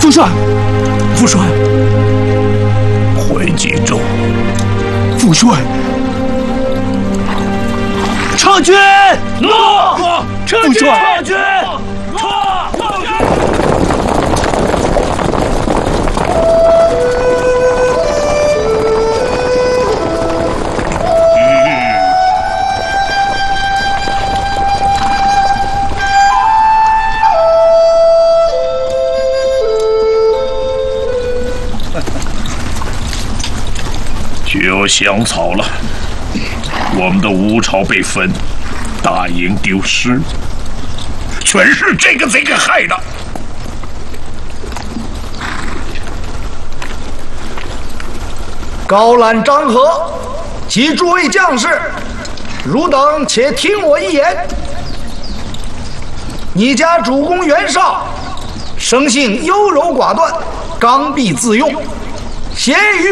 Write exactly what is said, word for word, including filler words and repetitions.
副帅，副帅， 回冀州。 副帅，撤军！ 诺！撤军！撤军！撤！绝有香草了，我们的吴朝被分，大营丢失，全是这个贼给害的。 高览张合及诸位将士，汝等且听我一言。你家主公袁绍，生性优柔寡断，刚愎自用，咸于